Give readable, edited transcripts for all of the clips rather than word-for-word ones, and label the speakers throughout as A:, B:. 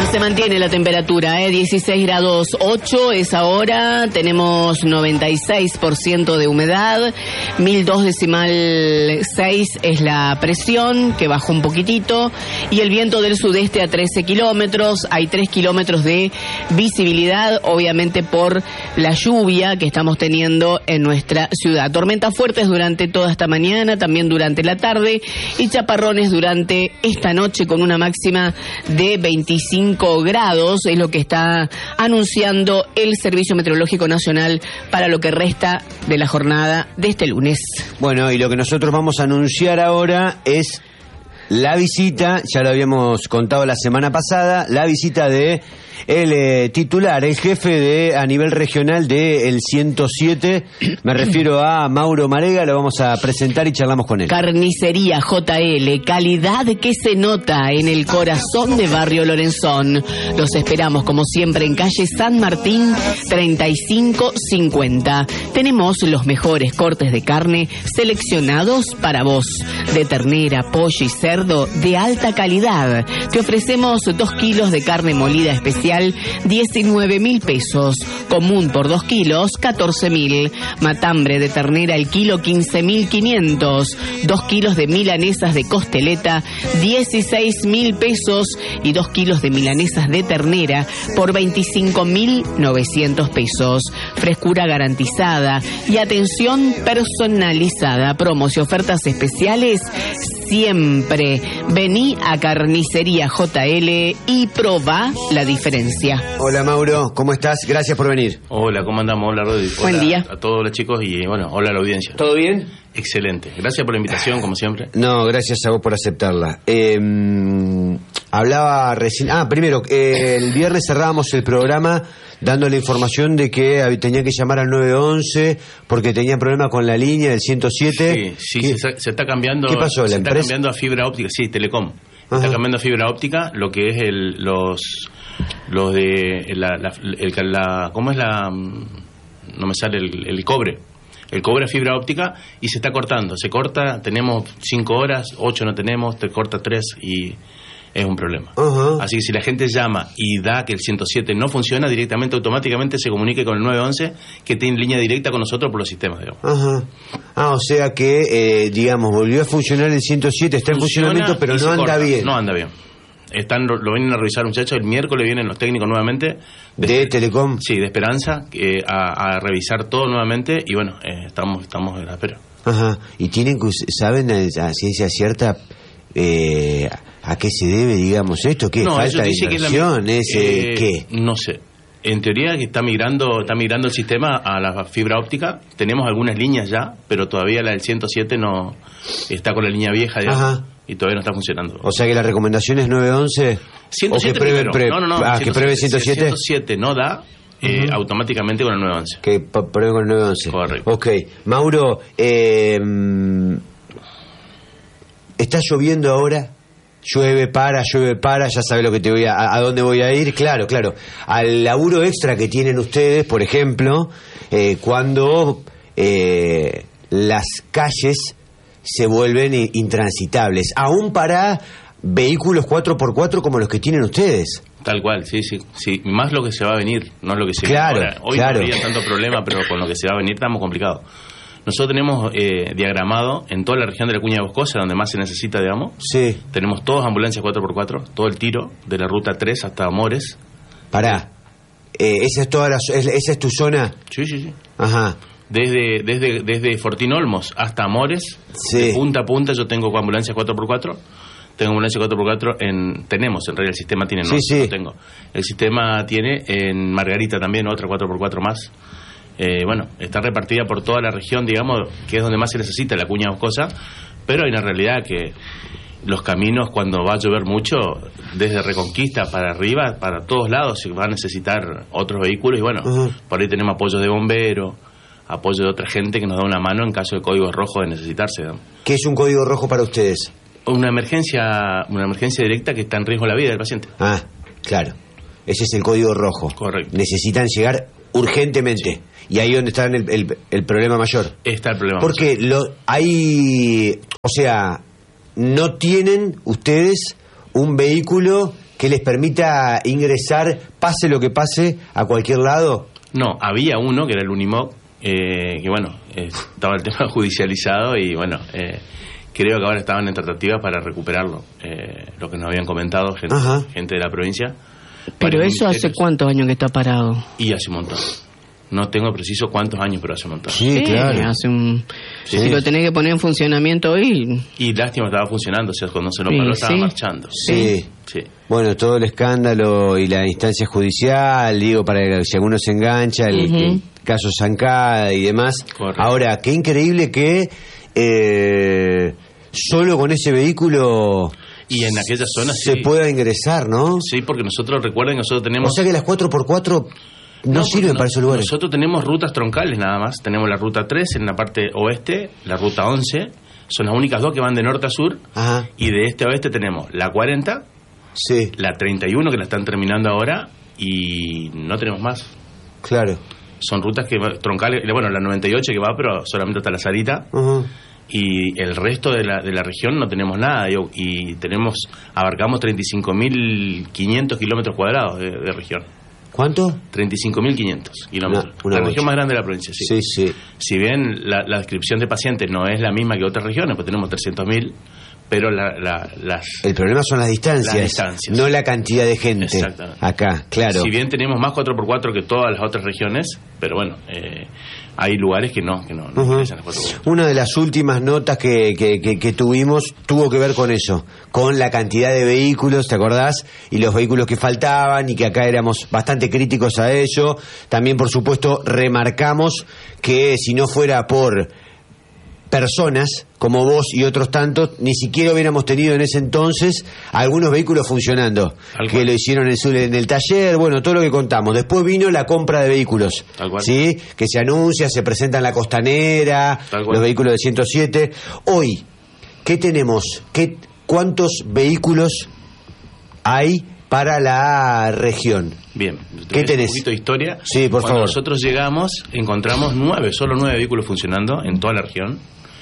A: Se mantiene la temperatura, 16 grados 8 es ahora, tenemos 96% de humedad, 1002,6 es la presión, que bajó un poquitito, y el viento del sudeste a 13 kilómetros, hay 3 kilómetros de visibilidad, obviamente por la lluvia que estamos teniendo en nuestra ciudad. Tormentas fuertes durante toda esta mañana, también durante la tarde, y chaparrones durante esta noche con una máxima de 25 grados, es lo que está anunciando el Servicio Meteorológico Nacional para lo que resta de la jornada de este lunes.
B: Bueno, y lo que nosotros vamos a anunciar ahora es la visita, ya lo habíamos contado la semana pasada, la visita de el titular, el jefe a nivel regional del 107, me refiero a Mauro Marega, lo vamos a presentar y charlamos con él.
A: Carnicería JL, calidad que se nota en el corazón de Barrio Lorenzón. Los esperamos como siempre en calle San Martín 3550. Tenemos los mejores cortes de carne seleccionados para vos, de ternera, pollo y cerdo de alta calidad. Te ofrecemos 2 kilos de carne molida especial, 19.000 pesos. Común por 2 kilos, 14.000. Matambre de ternera el kilo, 15.500. 2 kilos de milanesas de costeleta, 16.000 pesos. Y 2 kilos de milanesas de ternera por 25.900 pesos. Frescura garantizada y atención personalizada. Promos y ofertas especiales siempre. Vení a Carnicería JL y probá la diferencia.
B: Hola Mauro, ¿cómo estás? Gracias por venir.
C: Hola, ¿cómo andamos? Hola Rodi.
A: Buen día.
C: A todos los chicos y bueno, hola a la audiencia.
B: ¿Todo bien?
C: Excelente. Gracias por la invitación, como siempre.
B: No, gracias a vos por aceptarla. Hablaba recién... primero, el viernes cerrábamos el programa dando la información de que tenía que llamar al 911 porque tenía problema con la línea del 107.
C: Sí, se está cambiando.
B: ¿Qué pasó? ¿La empresa?
C: Está cambiando a fibra óptica, sí, Telecom.
B: Ajá.
C: Está cambiando a fibra óptica, lo que es los de ¿cómo es la? No me sale el cobre. El cobre a fibra óptica y se está cortando. Se corta, tenemos 5 horas, 8 no tenemos, te corta 3 y es un problema.
B: Uh-huh.
C: Así que si la gente llama y da que el 107 no funciona, directamente, automáticamente se comunique con el 911 que tiene línea directa con nosotros por los sistemas, digamos.
B: Uh-huh. O sea que, digamos, volvió a funcionar el 107, está en funcionamiento, pero no anda bien.
C: No anda bien. Lo vienen a revisar muchachos, el miércoles vienen los técnicos nuevamente
B: de Telecom.
C: Sí, de Esperanza, a revisar todo nuevamente y bueno, estamos en la espera.
B: Ajá. Y saben a ciencia cierta a qué se debe, digamos, esto, ¿qué? ¿Falta de inversión? ¿Qué?
C: No sé. En teoría que está migrando el sistema a la fibra óptica. Tenemos algunas líneas ya, pero todavía la del 107 no está con la línea vieja, digamos, y todavía no está funcionando.
B: O sea que la recomendación es 911
C: 107
B: o que pruebe que pruebe 107.
C: 107 no da, automáticamente con el 911.
B: Que pruebe con el 911.
C: Correcto.
B: Ok, Mauro, está lloviendo ahora. Llueve, para, ya sabe lo que a dónde voy a ir. Claro, al laburo extra que tienen ustedes, por ejemplo, cuando las calles se vuelven intransitables, aún para vehículos 4x4 como los que tienen ustedes.
C: Tal cual, sí, más lo que se va a venir, no es lo que se viene ahora. Hoy no habría tanto problema, pero con lo que se va a venir estamos complicados. Nosotros tenemos diagramado en toda la región de la Cuña Boscosa, donde más se necesita, digamos.
B: Sí.
C: Tenemos todas ambulancias 4x4, todo el tiro, de la ruta 3 hasta Amores.
B: Pará, ¿esa es tu zona?
C: Sí.
B: Ajá.
C: Desde Fortín Olmos hasta Amores, de punta a punta, yo tengo ambulancias 4x4. Tengo ambulancia 4x4 tenemos, en realidad el sistema tiene, no tengo. El sistema tiene en Margarita también otra 4x4 más. Bueno, está repartida por toda la región, digamos, que es donde más se necesita la Cuña Boscosa, pero hay una realidad que los caminos, cuando va a llover mucho, desde Reconquista para arriba, para todos lados, se va a necesitar otros vehículos y bueno, por ahí tenemos apoyo de bomberos, apoyo de otra gente que nos da una mano en caso de código rojo de necesitarse, ¿no?
B: ¿Qué es un código rojo para ustedes?
C: Una emergencia directa que está en riesgo la vida del paciente.
B: Ah, claro. Ese es el código rojo.
C: Correcto.
B: Necesitan llegar urgentemente. Sí. Y ahí donde está el problema mayor.
C: Está el problema
B: porque
C: mayor.
B: O sea, no tienen ustedes un vehículo que les permita ingresar, pase lo que pase, a cualquier lado?
C: No, había uno que era el Unimog, que bueno, estaba el tema judicializado y bueno, creo que ahora estaban en tratativas para recuperarlo, lo que nos habían comentado gente de la provincia.
A: Pero eso hace cuántos años que está parado.
C: Y hace un montón. No tengo preciso cuántos años, pero hace un montón.
B: Sí, claro.
A: Si lo tenés que poner en funcionamiento hoy.
C: Y lástima, estaba funcionando, o sea, cuando se lo paró estaba marchando.
B: Sí. Bueno, todo el escándalo y la instancia judicial, digo, para que si alguno se engancha, el caso Zancada y demás. Correcto. Ahora, qué increíble que solo con ese vehículo
C: y en aquella zona
B: se pueda ingresar, ¿no?
C: Sí, porque recuerden que nosotros tenemos...
B: O sea que las 4x4 no sirven para esos lugares.
C: Nosotros tenemos rutas troncales nada más. Tenemos la ruta 3 en la parte oeste, la ruta 11. Son las únicas dos que van de norte a sur.
B: Ajá.
C: Y de este a oeste tenemos la 40, la 31 que la están terminando ahora y no tenemos más.
B: Claro.
C: Son rutas troncales, bueno, la 98 que va, pero solamente hasta la Sarita. Y el resto de la región no tenemos nada. Y abarcamos 35.500 kilómetros cuadrados de región.
B: ¿Cuánto?
C: 35.500 kilómetros. La región más grande de la provincia, sí. Si bien la descripción de pacientes no es la misma que otras regiones, pues tenemos 300.000, pero
B: el problema son las distancias, no la cantidad de gente. Acá, claro.
C: Si bien tenemos más 4x4 que todas las otras regiones, pero bueno, hay lugares que no interesan las 4x4.
B: Una de las últimas notas que tuvimos tuvo que ver con eso, con la cantidad de vehículos, ¿te acordás? Y los vehículos que faltaban y que acá éramos bastante críticos a ello. También, por supuesto, remarcamos que si no fuera por personas como vos y otros tantos, ni siquiera hubiéramos tenido en ese entonces algunos vehículos funcionando, que lo hicieron en el taller, bueno, todo lo que contamos. Después vino la compra de vehículos, ¿sí? Que se anuncia, se presenta en la Costanera, los vehículos de 107. Hoy, ¿qué tenemos? ¿Cuántos vehículos hay para la región?
C: Bien,
B: ¿qué tenés?
C: Un poquito de historia.
B: Sí, por favor.
C: Cuando nosotros llegamos, encontramos solo 9 vehículos funcionando en toda la región.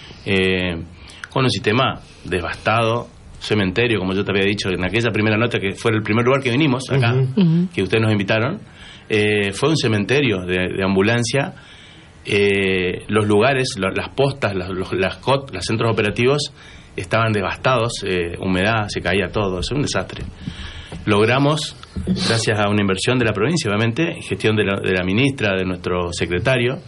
C: Con un sistema devastado, cementerio, como yo te había dicho en aquella primera nota, que fue el primer lugar que vinimos acá, que ustedes nos invitaron. Fue un cementerio de ambulancia. Los lugares, las postas, las COT, los centros operativos estaban devastados, humedad, se caía todo, es un desastre. Logramos, gracias a una inversión de la provincia, obviamente, gestión de la ministra, de nuestro secretario,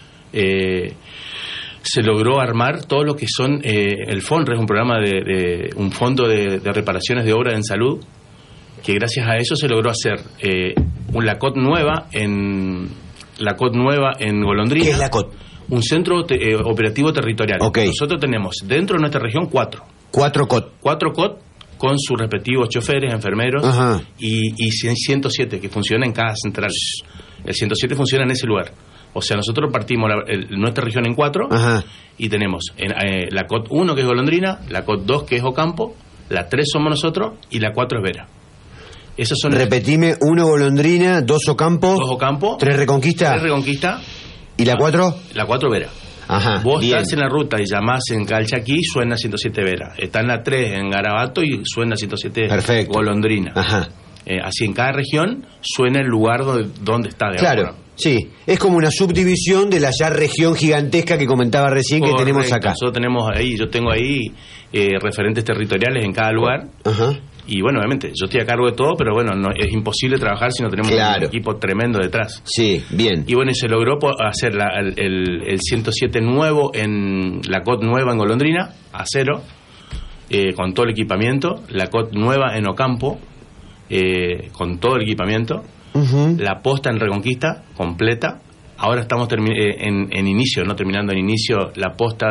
C: se logró armar todo lo que son el FONRE, es un programa un fondo de reparaciones de obras en salud, que gracias a eso se logró hacer la COT nueva en Golondrina.
B: ¿Qué es la COT?
C: Un centro operativo territorial. Nosotros tenemos dentro de nuestra región 4 COT con sus respectivos choferes, enfermeros y 107 que funcionan en cada central. El 107 funciona en ese lugar. O sea, nosotros partimos nuestra región en 4 y tenemos la COT 1 que es Golondrina, la COT 2 que es Ocampo, la 3 somos nosotros y la 4 es Vera. Esos son.
B: Repetime, 1 Golondrina, 2 Ocampo, 3 Reconquista. ¿Y la 4?
C: La 4 Vera. Vos estás en la ruta y llamás en Calchaquí, suena 107 Vera. Está en la 3 en Garabato y suena 107 Golondrina. Así en cada región suena el lugar donde está.
B: Claro. Sí, es como una subdivisión de la ya región gigantesca que comentaba recién. Correcto, que tenemos acá.
C: Nosotros tenemos yo tengo ahí referentes territoriales en cada lugar. Y bueno, obviamente, yo estoy a cargo de todo, pero bueno, es imposible trabajar si no tenemos un equipo tremendo detrás.
B: Sí, bien.
C: Y bueno, y se logró hacer el 107 nuevo en la COT nueva en Golondrina, a cero, con todo el equipamiento. La COT nueva en Ocampo, con todo el equipamiento. La posta en Reconquista completa. Ahora estamos en inicio, no terminando en inicio, la posta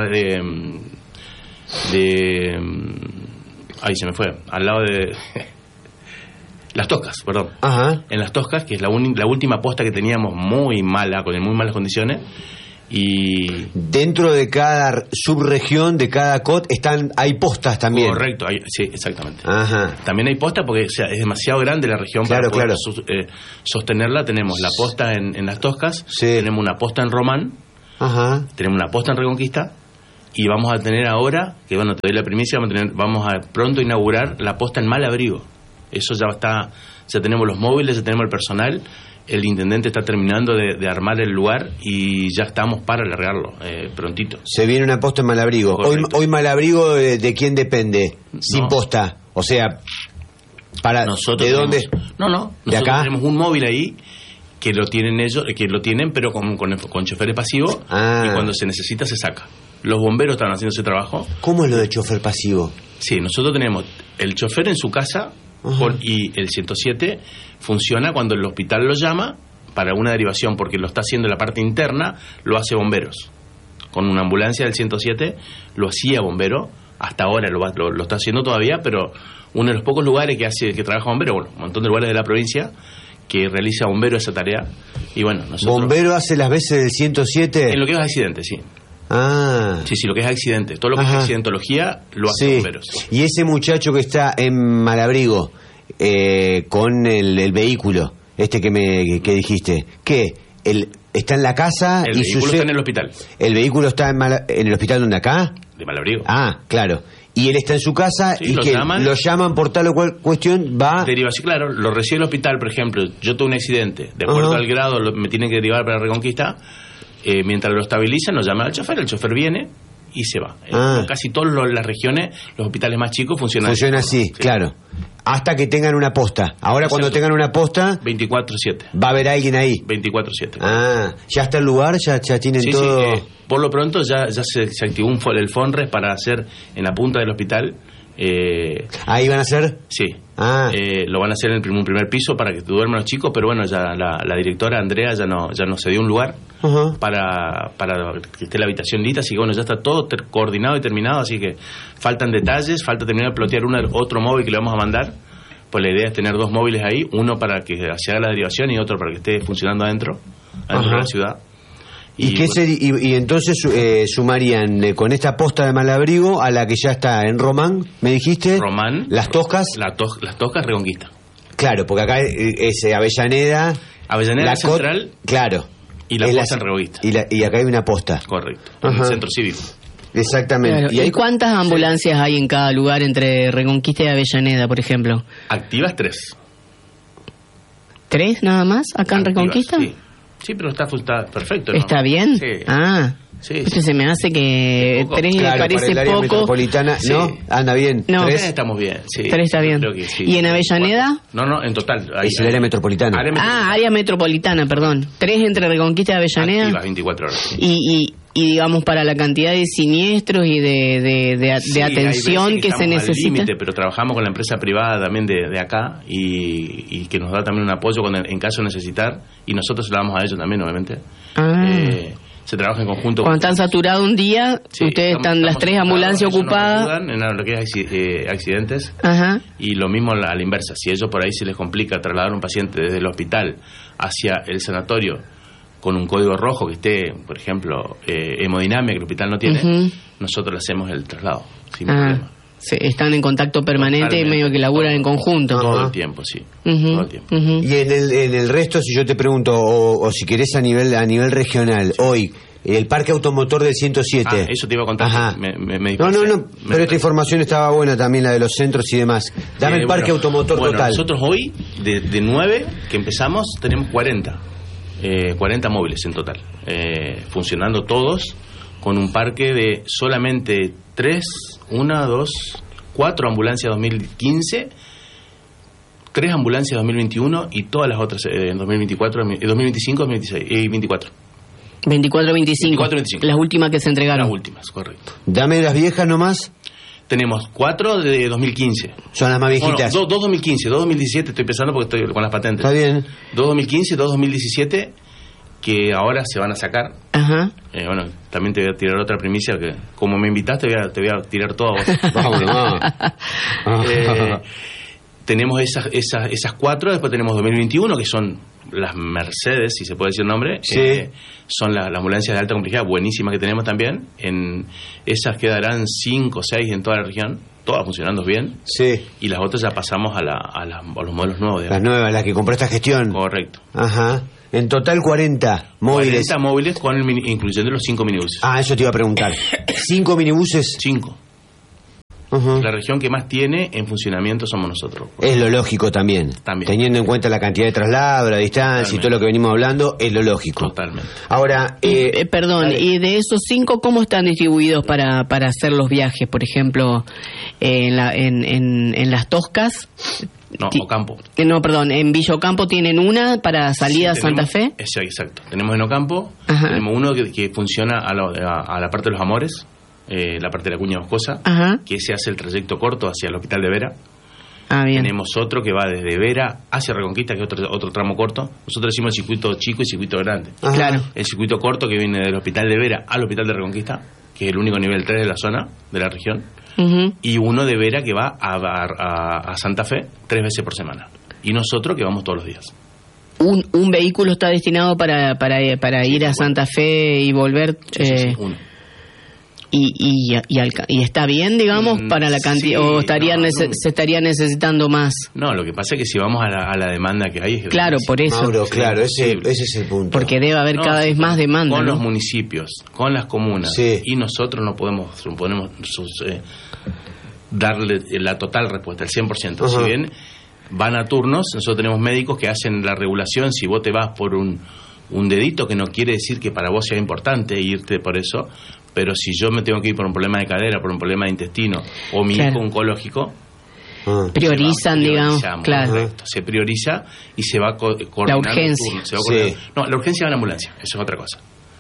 C: de ahí se me fue, al lado de Las Toscas, perdón. En Las Toscas, que es la última posta que teníamos muy mala, con muy malas condiciones. Y
B: dentro de cada subregión, de cada COT, hay postas también.
C: Correcto, sí, exactamente. También hay postas porque es demasiado grande la región para poder sostenerla. Tenemos la posta en Las Toscas, tenemos una posta en Román, tenemos una posta en Reconquista, y vamos a tener ahora, que bueno, te doy la primicia, vamos a pronto inaugurar la posta en Malabrigo. Eso ya tenemos los móviles, ya tenemos el personal. El intendente está terminando de armar el lugar y ya estamos para largarlo prontito.
B: Se viene una posta en Malabrigo. Hoy Malabrigo, ¿de quién depende? Sin posta. O sea, para
C: nosotros
B: ¿de dónde?
C: Nosotros tenemos un móvil ahí que lo tienen ellos, pero con chofer pasivo, y cuando se necesita se saca. Los bomberos están haciendo ese trabajo.
B: ¿Cómo es lo de chofer pasivo?
C: Sí, nosotros tenemos el chofer en su casa. Y el 107 funciona cuando el hospital lo llama para una derivación, porque lo está haciendo en la parte interna, lo hace bomberos. Con una ambulancia del 107 lo hacía bombero, hasta ahora lo está haciendo todavía, pero uno de los pocos lugares que trabaja bombero, un montón de lugares de la provincia que realiza bombero esa tarea. Y bueno, nosotros... ¿Bombero
B: hace las veces del 107?
C: En lo que es accidente, sí. Sí, lo que es accidente. Todo lo que es accidentología lo hace bomberos.
B: Y ese muchacho que está en Malabrigo con el vehículo, que dijiste, ¿qué? ¿Está en la casa?
C: El vehículo está en el hospital.
B: ¿El vehículo está en el hospital donde acá?
C: De Malabrigo.
B: Claro. Y él está en su casa y lo llaman por tal o cual cuestión, va...
C: Derivación, claro, lo recibe el hospital, por ejemplo. Yo tuve un accidente, de acuerdo al grado me tienen que derivar para Reconquista. Mientras lo estabilizan, nos llaman al chofer, el chofer viene y se va. Casi todas las regiones, los hospitales más chicos funcionan
B: así, sí. Claro. Hasta que tengan una posta. Ahora, cuando tengan una posta...
C: 24/7.
B: ¿Va a haber alguien ahí?
C: 24/7.
B: ¿Ya está el lugar? ¿Ya tienen todo...?
C: Sí, por lo pronto ya se activó el FONRES para hacer en la punta del hospital.
B: ¿Ahí van a hacer?
C: Sí. Lo van a hacer en un primer piso para que duerman los chicos, pero bueno, ya la directora Andrea ya no se dio un lugar para que esté la habitación lista, así que bueno, ya está todo coordinado y terminado, así que faltan detalles, falta terminar de plotear otro móvil que le vamos a mandar. Pues la idea es tener 2 móviles ahí, uno para que se haga la derivación y otro para que esté funcionando adentro de la ciudad.
B: Y entonces sumarían con esta posta de Malabrigo a la que ya está en Román, me dijiste.
C: Román.
B: Las Toscas.
C: Las Toscas, Reconquista.
B: Claro, porque acá es Avellaneda.
C: La Central.
B: Claro.
C: Y la posta en Reconquista.
B: Y acá hay una posta.
C: Correcto. En el centro cívico.
B: Exactamente.
A: Claro. ¿Y cuántas ambulancias hay en cada lugar entre Reconquista y Avellaneda, por ejemplo?
C: Activas 3.
A: ¿3 nada más acá en Reconquista?
C: Sí, pero está perfecto, ¿no?
A: ¿Está bien?
C: Sí.
A: Sí. Se me hace que 3 parece
B: para el área
A: poco.
B: Metropolitana, ¿no? Anda bien.
A: No.
C: 3 estamos bien, sí.
A: 3 está bien.
C: Creo que sí.
A: ¿Y en Avellaneda?
C: No, en total.
B: Es el área metropolitana.
A: Área metropolitana, perdón. 3 entre Reconquista y Avellaneda.
C: Activas 24 horas.
A: Y digamos, para la cantidad de siniestros y de atención que se necesita.
C: Al límite, pero trabajamos con la empresa privada también de acá y que nos da también un apoyo en caso de necesitar, y nosotros se lo damos a ellos también, obviamente. Se trabaja en conjunto.
A: Cuando están saturados un día, ustedes están las 3 ambulancias ocupadas.
C: Nos ayudan en lo que es accidentes. Y lo mismo a la inversa. Si a ellos por ahí se les complica trasladar a un paciente desde el hospital hacia el sanatorio con un código rojo que esté, por ejemplo, hemodinamia, que el hospital no tiene, nosotros le hacemos el traslado sin problema.
A: Sí, están en contacto permanente y medio que laburan en conjunto.
C: Todo el tiempo, sí. Todo el tiempo.
B: Y en el resto, si yo te pregunto, o si querés a nivel regional, hoy, el parque automotor del 107.
C: Eso te iba a contar.
B: Pero esta información estaba buena también, la de los centros y demás. Dame el parque automotor total.
C: Nosotros hoy, de 9 que empezamos, tenemos 40 móviles en total, funcionando todos, con un parque de solamente 4 ambulancias 2015, 3 ambulancias 2021 y todas las otras en 2024, 2025, 2026 y 24.
A: 24-25. Las últimas que se entregaron.
C: Las últimas, correcto.
B: Dame las viejas nomás.
C: Tenemos 4 de 2015.
B: Son las más viejitas.
C: 2 2015, 2 2017, estoy pensando porque estoy con las patentes.
B: Está bien.
C: 2 2015, 2 2017, que ahora se van a sacar. Bueno, también te voy a tirar otra primicia, que como me invitaste te voy a tirar todo a vos.
B: Vámonos.
C: Tenemos esas 4, después tenemos 2021, que son las Mercedes, si se puede decir el nombre. Son las ambulancias de alta complejidad, buenísimas, que tenemos también. En esas quedarán 5 o 6 en toda la región, todas funcionando bien. Y las otras ya pasamos a los modelos nuevos.
B: Las nuevas, las que compró esta gestión.
C: Correcto.
B: En total 40 móviles.
C: 40 móviles incluyendo los 5 minibuses.
B: Eso te iba a preguntar. ¿5 minibuses?
C: 5. La región que más tiene en funcionamiento somos nosotros.
B: Es lo lógico también. Teniendo en cuenta la cantidad de traslado, la distancia y todo lo que venimos hablando, es lo lógico.
C: Totalmente.
B: Ahora,
A: perdón, dale. Y de esos 5, ¿cómo están distribuidos para hacer los viajes? Por ejemplo, en Las Toscas.
C: No, Ocampo.
A: No, perdón, en Villa Ocampo tienen una para salida a Santa Fe.
C: Exacto. Tenemos en Ocampo, tenemos uno que funciona a la parte de los Amores, la parte de la Cuña Boscosa, que se hace el trayecto corto hacia el Hospital de Vera. Bien. Tenemos otro que va desde Vera hacia Reconquista, que es otro tramo corto. Nosotros decimos el circuito chico y circuito grande.
A: Claro.
C: El circuito corto que viene del Hospital de Vera al Hospital de Reconquista, que es el único nivel 3 de la zona, de la región. Y uno de Vera que va a Santa Fe 3 veces por semana. Y nosotros que vamos todos los días.
A: ¿Un vehículo está destinado para ir a Santa Fe y volver?
C: Sí, uno.
A: ¿Y está bien, digamos, para la cantidad? ¿O se estaría necesitando más?
C: No, lo que pasa es que si vamos a la demanda que hay...
A: Claro, por eso.
B: Mauro, claro, ese es el punto.
A: Porque debe haber cada vez más demanda.
C: Con los municipios, con las comunas, y nosotros no podemos darle la total respuesta, el 100%. Si bien van a turnos, nosotros tenemos médicos que hacen la regulación. Si vos te vas por un dedito, que no quiere decir que para vos sea importante irte por eso, pero si yo me tengo que ir por un problema de cadera, por un problema de intestino, o mi hijo oncológico,
A: priorizan, digamos, claro.
C: Correcto. Se prioriza y se va coordinando.
A: La urgencia.
C: No, la urgencia va en la ambulancia, eso es otra cosa.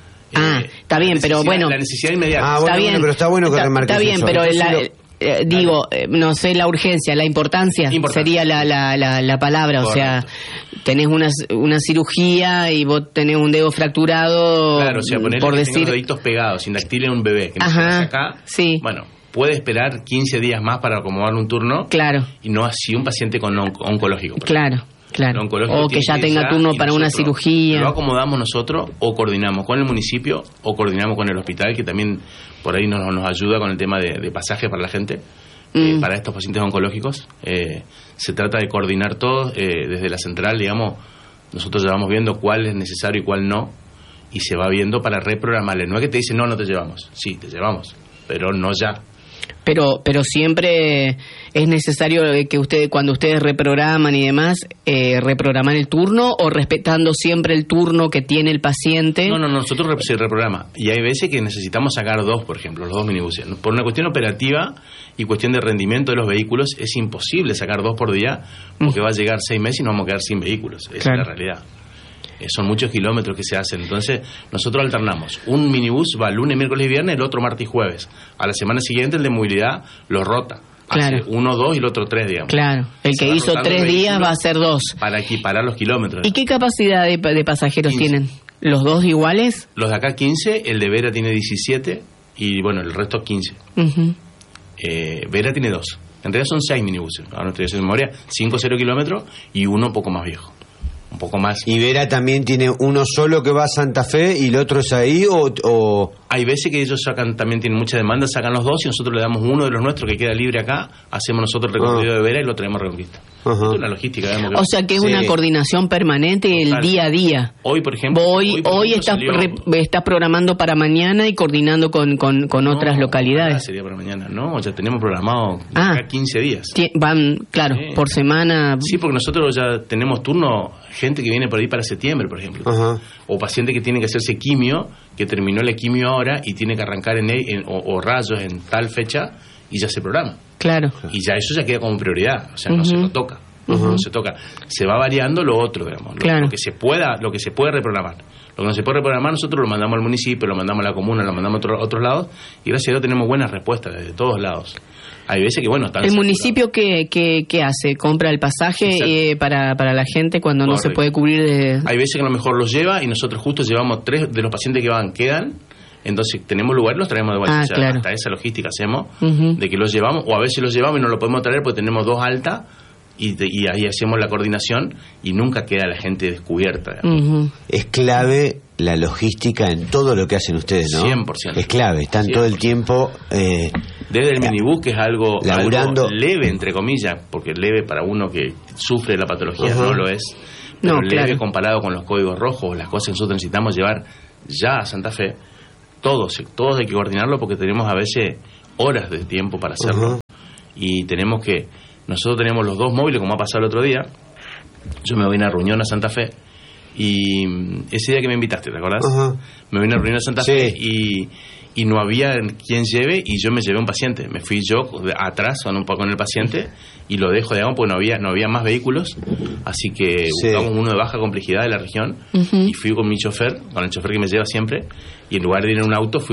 A: Está bien, pero bueno.
C: La necesidad inmediata.
B: Está bien, pero está bueno que remarques eso.
A: Está bien, pero no sé, la urgencia, la importancia sería la palabra. Correcto. O sea, tenés una cirugía y vos tenés un dedo fracturado.
C: Claro, o sea,
A: por decir,
C: los deditos pegados, sin dactil en un bebé que no se hace acá.
A: Sí.
C: Bueno, puede esperar 15 días más para acomodar un turno.
A: Claro.
C: Y no así un paciente con oncológico.
A: Claro. O que ya tenga turno para una cirugía.
C: Lo acomodamos nosotros, o coordinamos con el municipio, o coordinamos con el hospital, que también por ahí nos ayuda con el tema de pasajes para la gente, para estos pacientes oncológicos. Se trata de coordinar todo desde la central, digamos. Nosotros ya vamos viendo cuál es necesario y cuál no, y se va viendo para reprogramarle. No es que te dicen no te llevamos. Sí, te llevamos, pero no ya.
A: Pero siempre es necesario que cuando ustedes reprograman y demás, reprograman el turno, o respetando siempre el turno que tiene el paciente.
C: No, nosotros se reprograma. Y hay veces que necesitamos sacar 2, por ejemplo, los 2 minibuses. Por una cuestión operativa y cuestión de rendimiento de los vehículos, es imposible sacar 2 por día, porque va a llegar 6 meses y nos vamos a quedar sin vehículos. Esa es la realidad. Son muchos kilómetros que se hacen. Entonces nosotros alternamos. Un minibús va lunes, miércoles y viernes, el otro martes y jueves. A la semana siguiente el de movilidad lo rota. Hace 1, 2 y el otro 3, digamos.
A: Claro, el que hizo 3 días va a hacer 2.
C: Para equiparar los kilómetros.
A: ¿Y qué capacidad de pasajeros 15 tienen? ¿Los 2 iguales?
C: Los de acá 15, el de Vera tiene 17 y bueno, el resto 15. Vera tiene 2. En realidad son 6 minibuses. Ahora no estoy haciendo memoria. 5 0 kilómetros y uno un poco más viejo. Un poco más.
B: ¿Y Vera también tiene uno solo que va a Santa Fe y el otro es ahí o...?
C: Hay veces que ellos también tienen mucha demanda, sacan los 2 y nosotros le damos uno de los nuestros que queda libre acá, hacemos nosotros el recorrido de Vera y lo traemos a Reconquista. Es una logística.
A: O sea que es una coordinación permanente el día a día.
C: Hoy, por ejemplo...
A: Hoy estás programando para mañana y coordinando con otras localidades.
C: Sería para mañana, no, ya tenemos programado 15 días.
A: Van, claro, por semana...
C: Sí, porque nosotros ya tenemos turno, gente que viene por ahí para septiembre, por ejemplo. O paciente que tiene que hacerse quimio, que terminó la quimio ahora y tiene que arrancar o rayos en tal fecha y ya se programa.
A: Claro.
C: Y ya eso ya queda como prioridad, o sea, no se lo toca. No se toca. Se va variando lo otro, digamos. Lo que se puede reprogramar. Lo que no se puede reprogramar, nosotros lo mandamos al municipio, lo mandamos a la comuna, lo mandamos a otros lados, y gracias a Dios tenemos buenas respuestas desde todos lados. Hay veces que, bueno, están...
A: ¿El municipio qué hace? ¿Compra el pasaje para la gente cuando no se puede cubrir de...?
C: Hay veces que a lo mejor los lleva y nosotros justo llevamos 3 de los pacientes que quedan, entonces tenemos lugar y los traemos de vuelta.
A: Claro.
C: Hasta esa logística hacemos de que los llevamos, o a veces los llevamos y no lo podemos traer porque tenemos 2 altas y ahí hacemos la coordinación y nunca queda la gente descubierta.
B: Es clave la logística en todo lo que hacen ustedes, ¿no?
C: 100%.
B: Es clave, están 100%. Todo el tiempo...
C: Desde el minibús, que es algo leve, entre comillas, porque leve para uno que sufre la patología no lo es, pero leve comparado con los códigos rojos, las cosas que nosotros necesitamos llevar ya a Santa Fe, todos hay que coordinarlo porque tenemos a veces horas de tiempo para hacerlo. y nosotros tenemos los 2 móviles, como ha pasado el otro día. Yo me voy a una reunión a Santa Fe, y ese día que me invitaste, ¿te acordás?
B: Uh-huh.
C: Me vine a reunir a Santa Fe y no había quien lleve, y yo me llevé un paciente. Me fui yo atrás con el paciente y lo dejo, digamos, porque no había más vehículos, así que buscamos uno de baja complejidad de la región, y fui con mi chofer, con el chofer que me lleva siempre, y en lugar de ir en un auto fui